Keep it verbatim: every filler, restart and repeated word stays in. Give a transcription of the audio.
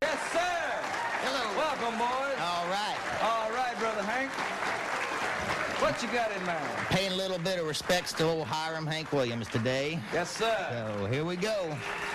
Yes, sir. Hello. Welcome, boys. All right. All right, Brother Hank. What you got in mind? Paying a little bit of respects to old Hiram Hank Williams today. Yes, sir. So here we go.